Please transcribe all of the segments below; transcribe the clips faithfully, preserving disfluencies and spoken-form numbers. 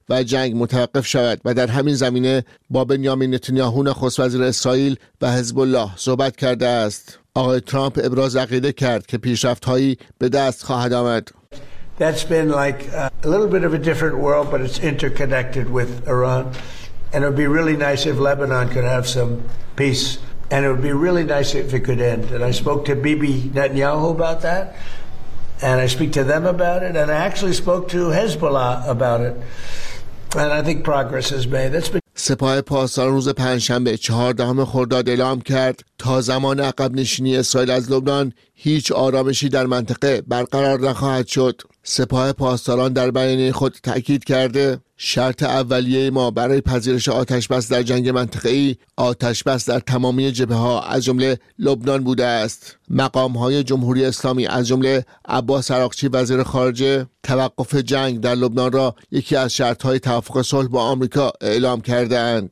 و جنگ متوقف شود و در همین زمینه با بنیامین نتانیاهو نخست وزیر اسرائیل و حزب الله صحبت کرده است. آقای ترامپ ابراز عقیده کرد که پیشرفت‌هایی به دست خواهد آمد. That's been like a little bit of a different world, but it's interconnected with Iran. And it would be really nice if Lebanon could have some peace. And it would be really nice if it could end. And I spoke to Bibi Netanyahu about that. And I speak to them about it. And I actually spoke to Hezbollah about it. And I think progress is made. That's been سپاه پاسداران روز پنجشنبه چهاردهم خرداد اعلام کرد تا زمان عقب نشینی اسرائیل از لبنان هیچ آرامشی در منطقه برقرار نخواهد شد. سپاه پاسداران در بیانیه خود تأکید کرده شرط اولیه ما برای پذیرش آتش‌بس در جنگ منطقه‌ای آتش‌بس در تمامی جبهه‌ها از جمله لبنان بوده است. مقام‌های جمهوری اسلامی از جمله عباس عراقچی وزیر خارجه توقف جنگ در لبنان را یکی از شرط‌های توافق صلح با آمریکا اعلام کرده‌اند.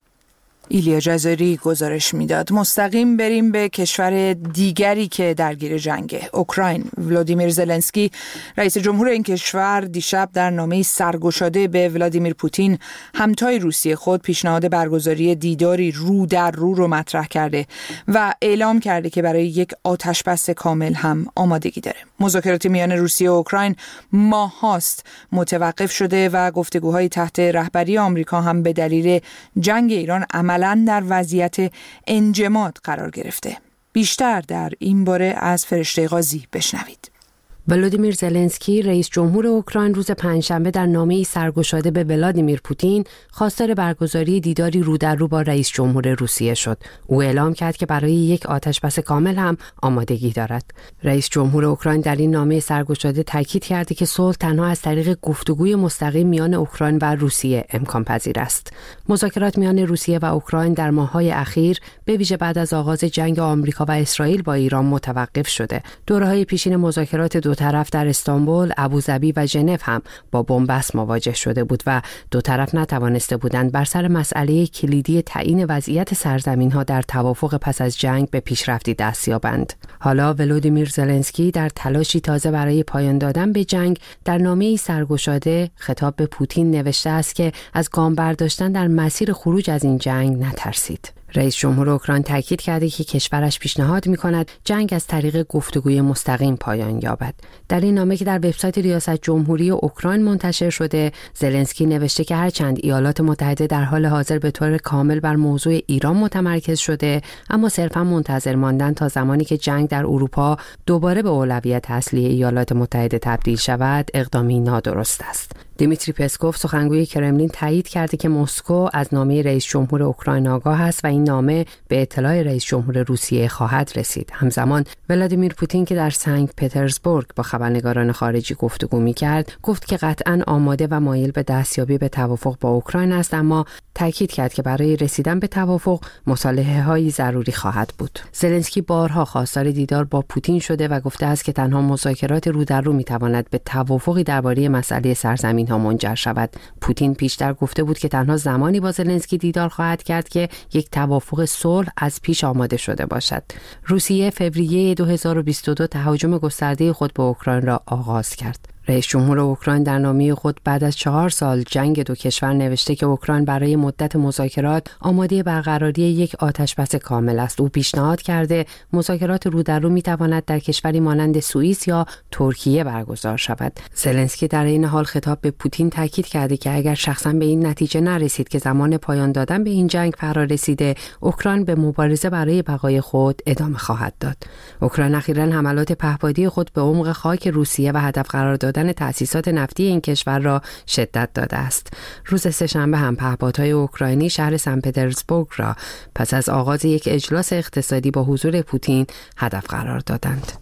ایلیا جزاری گزارش میداد. مستقیم بریم به کشور دیگری که درگیر جنگه، اوکراین. ولادیمیر زلنسکی رئیس جمهور این کشور دیشب در نامه‌ای سرگشاده به ولادیمیر پوتین همتای روسیه خود پیشنهاد برگزاری دیداری رو در رو رو مطرح کرده و اعلام کرده که برای یک آتش‌بس کامل هم آمادگی داره. مذاکرات میان روسیه و اوکراین ماه‌هاست متوقف شده و گفتگوهای تحت رهبری آمریکا هم به دلیل جنگ ایران عمل در وضعیت انجماد قرار گرفته. بیشتر در این باره از فرشته قاضی بشنوید. ولادیمیر زلنسکی رئیس جمهور اوکراین روز پنجشنبه در نامه‌ای سرگشاده به ولادیمیر پوتین خواستار برگزاری دیداری رو در رو با رئیس جمهور روسیه شد. او اعلام کرد که برای یک آتش‌بس کامل هم آمادگی دارد. رئیس جمهور اوکراین در این نامه سرگشاده تاکید کرده که صلح تنها از طریق گفتگوی مستقیم میان اوکراین و روسیه امکان پذیر است. مذاکرات میان روسیه و اوکراین در ماه‌های اخیر به ویژه بعد از آغاز جنگ آمریکا و اسرائیل با ایران متوقف شده. دوره‌های پیشین مذاکرات دو طرف در استانبول، ابوظبی و ژنو هم با بنبست مواجه شده بود و دو طرف نتوانسته بودند بر سر مسئله کلیدی تعیین وضعیت سرزمین‌ها در توافق پس از جنگ به پیشرفتی دست یابند. حالا ولادیمیر زلنسکی در تلاشی تازه برای پایان دادن به جنگ در نامه‌ای سرگشاده خطاب به پوتین نوشته است که از گام برداشتن در مسیر خروج از این جنگ نترسید. رئیس جمهور اوکراین تاکید کرده که کشورش پیشنهاد می‌کند جنگ از طریق گفتگوی مستقیم پایان یابد. در این نامه که در وبسایت ریاست جمهوری اوکراین منتشر شده، زلنسکی نوشته که هرچند ایالات متحده در حال حاضر به طور کامل بر موضوع ایران متمرکز شده، اما صرفاً منتظر ماندن تا زمانی که جنگ در اروپا دوباره به اولویت اصلی ایالات متحده تبدیل شود، اقدامی نادرست است. دیمیتری پسکوف سخنگوی کرملین تایید کرده که مسکو از نامه رئیس جمهور اوکراین آگاه است و این نامه به اطلاع رئیس جمهور روسیه خواهد رسید. همزمان ولادیمیر پوتین که در سنت پترزبورگ با خبرنگاران خارجی گفتگو می‌کرد، گفت که قطعاً آماده و مایل به دستیابی به توافق با اوکراین است، اما تاکید کرد که برای رسیدن به توافق مصالحه‌های ضروری خواهد بود. زلنسکی بارها خواستار دیدار با پوتین شده و گفته است که تنها مذاکرات رو در رو می‌تواند به توافقی درباره مسئله سرزمین ها منجر شود. پوتین پیشتر گفته بود که تنها زمانی با زلنسکی دیدار خواهد کرد که یک توافق صلح از پیش آماده شده باشد. روسیه فوریه دو هزار و بیست و دو تهاجم گسترده خود به اوکراین را آغاز کرد. رئیس جمهور اوکراین در نامه خود بعد از چهار سال جنگ دو کشور نوشته که اوکراین برای مدت مذاکرات آماده برقراری یک آتش‌بس کامل است. او پیشنهاد کرده مذاکرات رو در رو می‌تواند در کشوری مانند سوئیس یا ترکیه برگزار شود. زلنسکی در این حال خطاب به پوتین تاکید کرده که اگر شخصا به این نتیجه نرسید که زمان پایان دادن به این جنگ فرا رسیده، اوکراین به مبارزه برای بقای خود ادامه خواهد داد. اوکراین اخیراً حملات پهپادی خود به عمق خاک روسیه و هدف قرار دادن تأسیسات نفتی این کشور را شدت داده است. روز سه‌شنبه هم پهپادهای اوکراینی شهر سن پترزبورگ را پس از آغاز یک اجلاس اقتصادی با حضور پوتین هدف قرار دادند.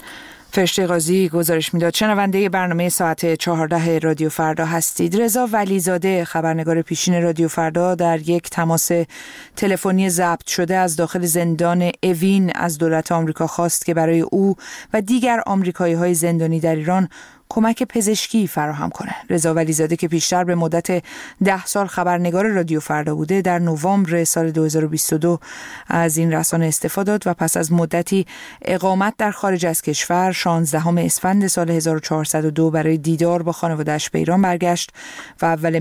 فرشته قاضی گزارش میداد. شنونده برنامه ساعت چهارده رادیو فردا هستید. رضا ولیزاده خبرنگار پیشین رادیو فردا در یک تماس تلفنی ضبط شده از داخل زندان اوین از دولت آمریکا خواست که برای او و دیگر آمریکایی‌های زندانی در ایران کمک پزشکی فراهم کنه. رضا ولیزاده که پیشتر به مدت ده سال خبرنگار رادیو فردا بوده، در نوامبر سال دو هزار و بیست و دو از این رسانه استفاده داد و پس از مدتی اقامت در خارج از کشور شانزدهم اسفند سال هزار و چهارصد و دو برای دیدار با خانواده‌اش به ایران برگشت و اول